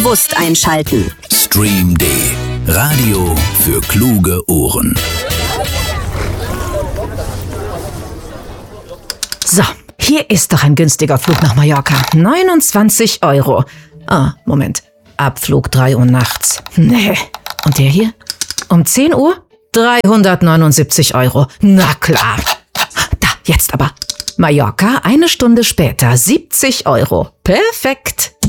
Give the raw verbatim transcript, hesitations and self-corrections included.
Bewusst einschalten. Stream D. Radio für kluge Ohren. So, hier ist doch ein günstiger Flug nach Mallorca. neunundzwanzig Euro. Ah, Moment. Abflug drei Uhr nachts. Nee. Und der hier? Um zehn Uhr? dreihundertneunundsiebzig Euro. Na klar. Da, jetzt aber. Mallorca, eine Stunde später. siebzig Euro. Perfekt.